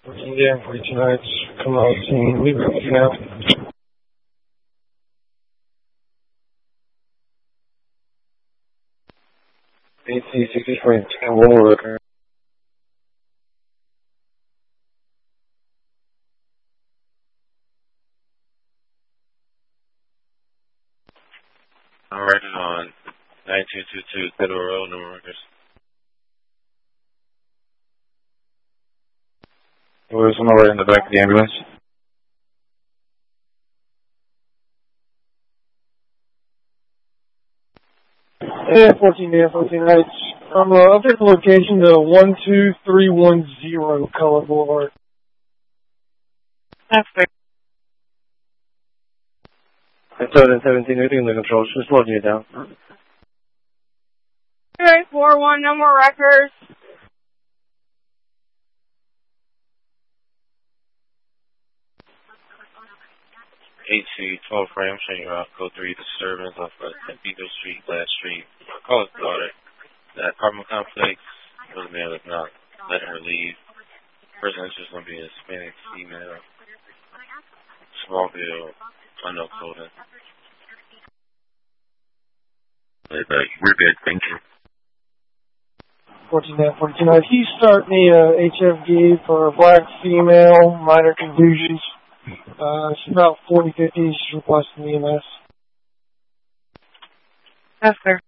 Yeah, for tonight's come on scene. Leave it now. AC 60.10 Wool record. I'm writing on 9222 Federal Road, no records. There's someone right in the back of the ambulance. Yeah, 14 Heights. Update the location to 12310 Cullen Boulevard. That's fair. It's 17, they're doing the controls, just loading you down. 2841, no more records. HC 12 frame, showing you out code 3 disturbance off of Eagle Street, Last Street. Call his daughter. That apartment complex was there with not letting her leave. Person interested in being a Hispanic female. Smallville, unknown clothing. We're good, thank you. 14 Heights. He's starting the HFD for a black female, minor contusions. It's about 40-50. She's requesting EMS. That's fair.